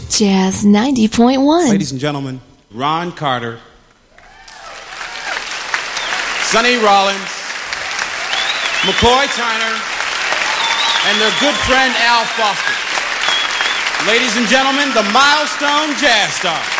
Jazz 90.1. Ladies and gentlemen, Ron Carter, Sonny Rollins, McCoy Tyner, and their good friend Al Foster. Ladies and gentlemen, the Milestone Jazz Stars.